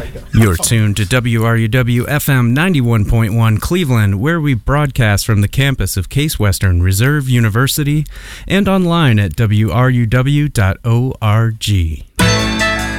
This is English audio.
You're tuned to WRUW FM 91.1 Cleveland, where we broadcast from the campus of Case Western Reserve University and online at wruw.org.